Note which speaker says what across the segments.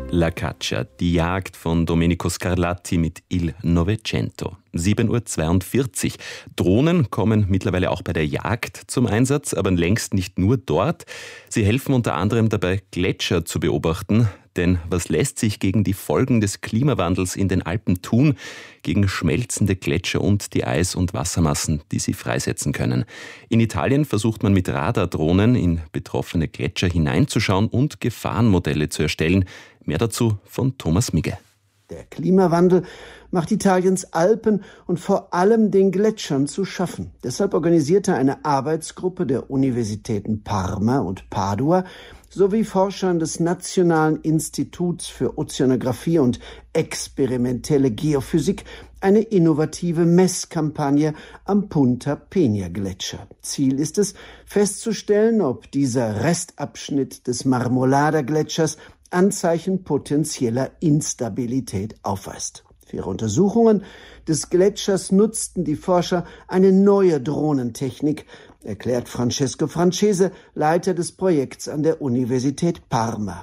Speaker 1: La Caccia, die Jagd von Domenico Scarlatti mit Il Novecento. 7:42 Uhr. Drohnen kommen mittlerweile auch bei der Jagd zum Einsatz, aber längst nicht nur dort. Sie helfen unter anderem dabei, Gletscher zu beobachten. Denn was lässt sich gegen die Folgen des Klimawandels in den Alpen tun? Gegen schmelzende Gletscher und die Eis- und Wassermassen, die sie freisetzen können. In Italien versucht man mit Radardrohnen in betroffene Gletscher hineinzuschauen und Gefahrenmodelle zu erstellen. Mehr dazu von Thomas Migge.
Speaker 2: Der Klimawandel macht Italiens Alpen und vor allem den Gletschern zu schaffen. Deshalb organisierte eine Arbeitsgruppe der Universitäten Parma und Padua sowie Forschern des Nationalen Instituts für Ozeanographie und experimentelle Geophysik eine innovative Messkampagne am Punta Pena Gletscher. Ziel ist es, festzustellen, ob dieser Restabschnitt des Marmolada Gletschers Anzeichen potenzieller Instabilität aufweist. Für ihre Untersuchungen des Gletschers nutzten die Forscher eine neue Drohnentechnik, erklärt Francesco Francese, Leiter des Projekts an der Universität Parma.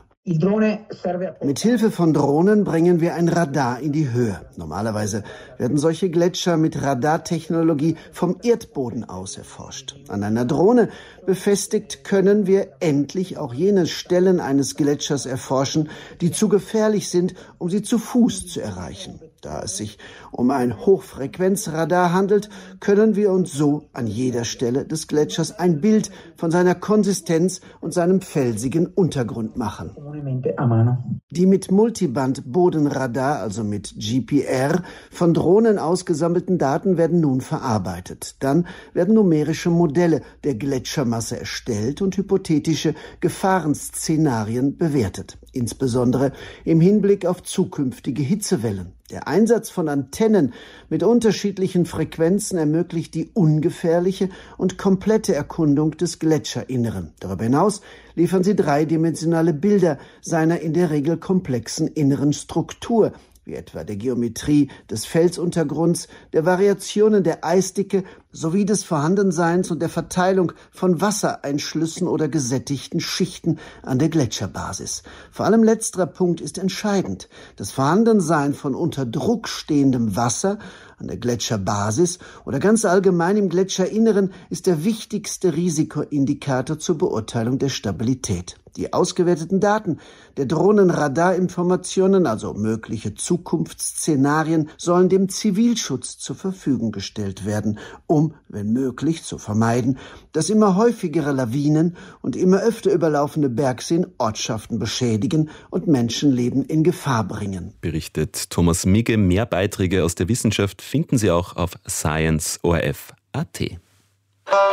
Speaker 2: Mit Hilfe von Drohnen bringen wir ein Radar in die Höhe. Normalerweise werden solche Gletscher mit Radartechnologie vom Erdboden aus erforscht. An einer Drohne befestigt können wir endlich auch jene Stellen eines Gletschers erforschen, die zu gefährlich sind, um sie zu Fuß zu erreichen. Da es sich um ein Hochfrequenzradar handelt, können wir uns so an jeder Stelle des Gletschers ein Bild von seiner Konsistenz und seinem felsigen Untergrund machen. Die mit Multiband-Bodenradar, also mit GPR, von Drohnen ausgesammelten Daten werden nun verarbeitet. Dann werden numerische Modelle der Gletschermasse erstellt und hypothetische Gefahrenszenarien bewertet, insbesondere im Hinblick auf zukünftige Hitzewellen. Der Einsatz von Antennen mit unterschiedlichen Frequenzen ermöglicht die ungefährliche und komplette Erkundung des Gletscherinneren. Darüber hinaus liefern sie dreidimensionale Bilder seiner in der Regel komplexen inneren Struktur, wie etwa der Geometrie des Felsuntergrunds, der Variationen der Eisdicke sowie des Vorhandenseins und der Verteilung von Wassereinschlüssen oder gesättigten Schichten an der Gletscherbasis. Vor allem letzterer Punkt ist entscheidend. Das Vorhandensein von unter Druck stehendem Wasser an der Gletscherbasis oder ganz allgemein im Gletscherinneren ist der wichtigste Risikoindikator zur Beurteilung der Stabilität. Die ausgewerteten Daten der Drohnenradarinformationen, also mögliche Zukunftsszenarien, sollen dem Zivilschutz zur Verfügung gestellt werden, um, wenn möglich, zu vermeiden, dass immer häufigere Lawinen und immer öfter überlaufende Bergseen Ortschaften beschädigen und Menschenleben in Gefahr bringen.
Speaker 1: Berichtet Thomas Migge. Mehr Beiträge aus der Wissenschaft finden Sie auch auf science.orf.at.